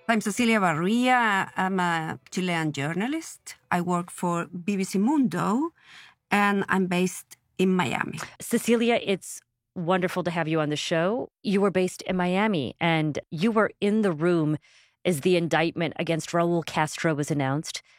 I'm Cecilia Barria. I'm a Chilean journalist. I work for BBC Mundo, and I'm based in Miami. Cecilia, it's wonderful to have you on the show. You were based in Miami, and you were in the room as the indictment against Raul Castro was announced.